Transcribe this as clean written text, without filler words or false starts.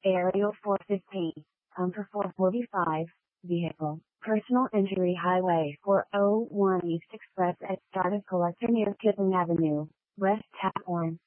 Aerial 450, Pumper 445, Vehicle, Personal Injury Highway 401 East Express at start of collector near Kipling Avenue, West Taphorn.